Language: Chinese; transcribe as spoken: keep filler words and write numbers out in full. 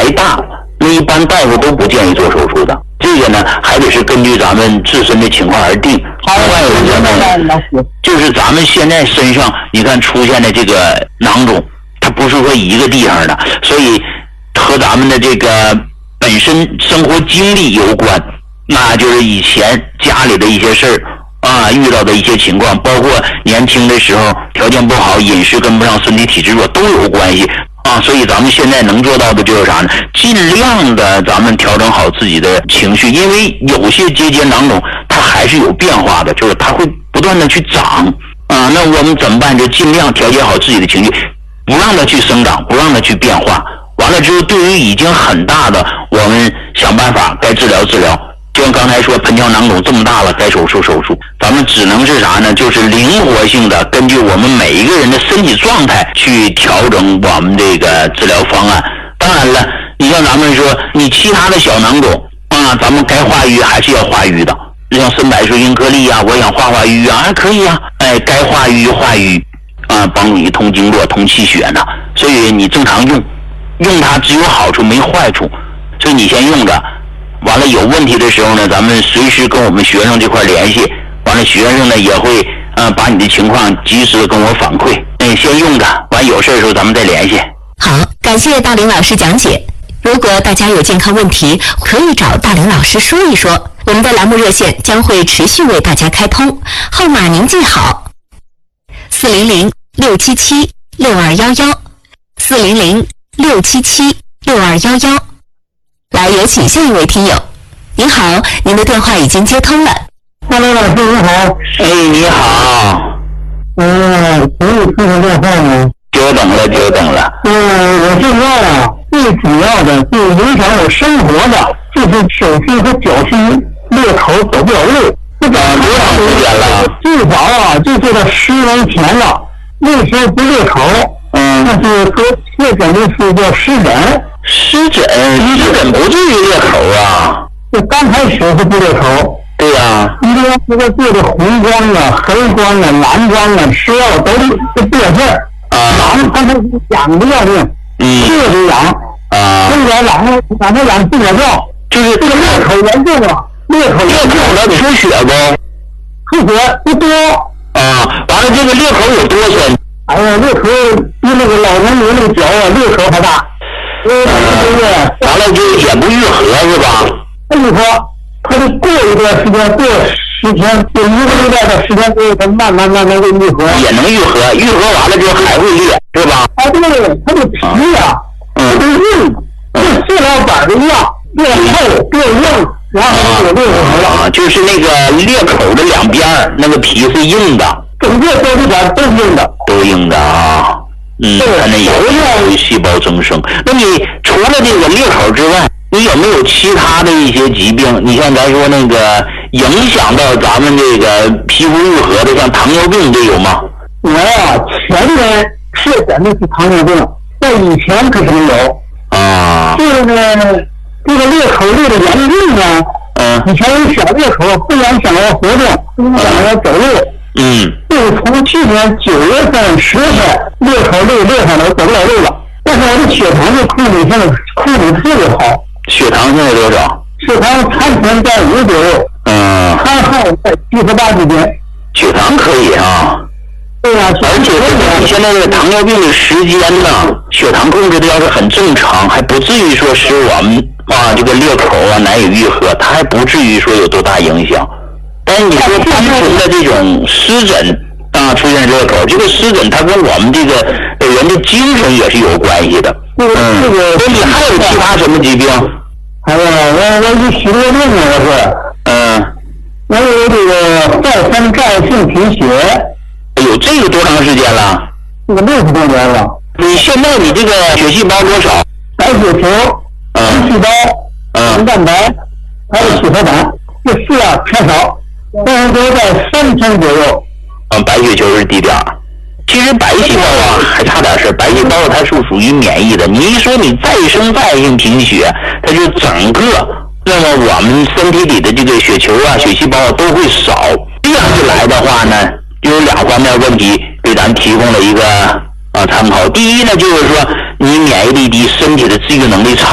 太大，那一般大夫都不建议做手术的。这个呢，还得是根据咱们自身的情况而定。另外一个呢，就是咱们现在身上，你看出现的这个囊肿，它不是说一个地方的，所以和咱们的这个本身生活经历有关。那就是以前家里的一些事儿啊，遇到的一些情况，包括年轻的时候条件不好，饮食跟不上，身体体质弱都有关系啊。所以咱们现在能做到的就是啥呢？尽量的咱们调整好自己的情绪，因为有些结节囊肿它还是有变化的，就是它会不断的去长啊。那我们怎么办？就尽量调节好自己的情绪，不让它去生长，不让它去变化。完了之后，对于已经很大的，我们想办法该治疗治疗。就像刚才说，盆腔囊肿这么大了，该手术手术，咱们只能是啥呢？就是灵活性的，根据我们每一个人的身体状态去调整我们这个治疗方案。当然了，你像咱们说，你其他的小囊肿啊，咱们该化瘀还是要化瘀的，像参柏水英颗粒啊，我想化化瘀啊，可以啊，哎，该化瘀化瘀啊，帮助你通经络、通气血呢。所以你正常用，用它只有好处没坏处，所以你先用着。完了有问题的时候呢，咱们随时跟我们学生这块联系，完了学生呢也会呃把你的情况及时的跟我反馈，嗯，先用着，完有事的时候咱们再联系。 好，感谢大林老师讲解。如果大家有健康问题，可以找大林老师说一说，我们的栏目热线将会持续为大家开通，号码您记好：四零零六七七六二幺幺，四零零六七七六二幺幺。来，有请下一位听友。您好，您的电话已经接通了。 大林老师你好。 哎，你好。 嗯，可以听听电话吗？ 久等了，久等了。 嗯，我现在啊，最主要的就影响我生活的，就是手心和脚心裂口走不了路。这个多长时间了？ 最早啊，就做到十年前了。那时候不裂口，嗯，但是说确诊的是叫湿疹。 湿疹，湿疹不至于裂口啊。 这刚开始是不裂口。 对呀、啊。 因为这个做的红光啊、黑光啊、蓝光啊、说了都是不了事儿。 啊。 痒，刚开始痒的要命， 嗯， 特别痒。 啊。 后来痒了，痒着痒治不了，就是这个裂口严重了，裂口裂口了出血不？ 出血不多。 啊，完了这个裂口有多深？ 哎呀，裂口比那个老农民那个脚啊，裂口还大。呃，这个完了就也不愈合是吧？ 不愈合，他就过一段时间，过十天，就一个礼拜的时间之后，他慢慢慢慢就愈合。 也能愈合，愈合完了之后还会裂，是吧？ 啊，对，他的皮呀， 嗯， 都硬，跟塑料板一样，变厚变硬，然后就裂合了。 啊，就是那个裂口的两边那个皮是硬的， 整个玻璃板都是硬的， 都硬的啊。嗯，它那也有细胞增生。那你除了这个裂口之外，你有没有其他的一些疾病？你像咱说那个影响到咱们这个皮肤愈合的，像糖尿病这有吗？ 我呀，前年确诊的是糖尿病，在以前可是没有。 啊。 这个呢，这个裂口裂的严重呢， 嗯， 以前有小裂口，不影响我活动，不影响我走路。 嗯， 就是从去年九月份、十月份裂口裂裂上来，走不了路了。但是我的血糖就控制现在控制特别好。 血糖现在多少？ 血糖餐前在五左右， 嗯， 餐后在七十八之间。 血糖可以啊。 对呀、啊， 而且你现在这个糖尿病的时间呢，血糖控制的要是很正常，还不至于说使我们啊这个裂口啊难以愈合，它还不至于说有多大影响。但是你说单纯的这种湿疹啊出现裂口，这个湿疹它跟我们这个人的精神也是有关系的。 这个这个， 那你还有其他什么疾病？ 哎呀，我我有许多病啊，我是。 嗯。 我有这个再三债性贫血。 有这个多长时间了？ 这个六十多年了。 你现在你这个血细胞多少？ 白血球、 嗯， 细胞、 嗯， 红蛋白，还有血小板，这四样偏少，但是都在三千左右。 嗯，白血球是低点儿。其实白细胞啊还差点事儿，白细胞它是属于免疫的。你一说你再生再性贫血，它就整个，那么我们身体里的这个血球啊、血细胞啊都会少。这样一来的话呢，就有两方面问题给咱提供了一个啊参考。第一呢，就是说你免疫力低，身体的自愈能力差。